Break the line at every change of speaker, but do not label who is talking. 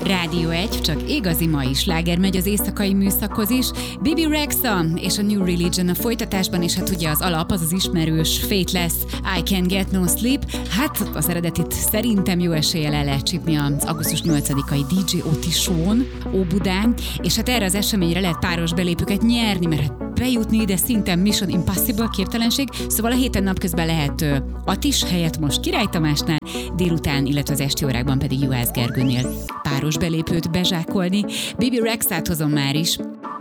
Rádió 1, csak igazi mai sláger megy az éjszakai műszakhoz is. Bebe Rexha és a New Religion a folytatásban, és hát ugye az alap az ismerős Faithless, I Can't Get No Sleep. Hát az eredetit szerintem jó eséllyel el lehet csípni az augusztus 8-ai DJ Oti Show-n, Óbudán, és hát erre az eseményre lehet páros belépőket nyerni, mert hát bejutni ide szinte Mission Impossible, képtelenség, szóval a héten napközben lehet Atis helyett most Király Tamásnál, délután, illetve az esti órákban pedig Juhász Gergőnél páros belépőt bezsákolni. Bebe Rexhát hozom már is.